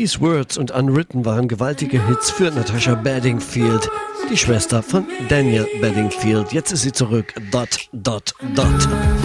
These Words und Unwritten waren gewaltige Hits für Natasha Bedingfield, die Schwester von Daniel Bedingfield. Jetzt ist sie zurück. ...